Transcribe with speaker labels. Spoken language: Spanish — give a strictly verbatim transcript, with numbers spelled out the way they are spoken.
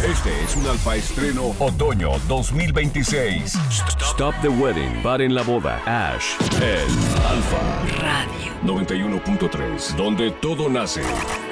Speaker 1: Este es un Alfa Estreno Otoño dos mil veintiséis. Stop the Wedding. Paren la boda. Ash. En Alfa
Speaker 2: Radio
Speaker 1: noventa y uno punto tres. Donde todo nace.